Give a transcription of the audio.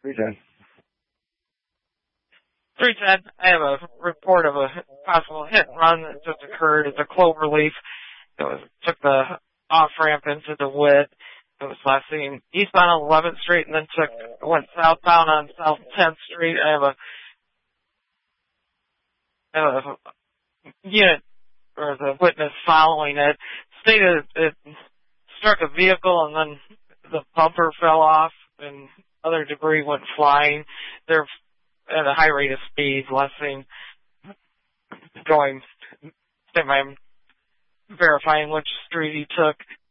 310. 310, I have a report of a possible hit and run that just occurred at the Cloverleaf. Took the off-ramp into the WIT. It was last seen eastbound on 11th Street and then went southbound on South 10th Street. I have a unit, or the witness following it, stated it struck a vehicle and then the bumper fell off and other debris went flying. They're at a high rate of speed, less than going, I'm verifying which street he took.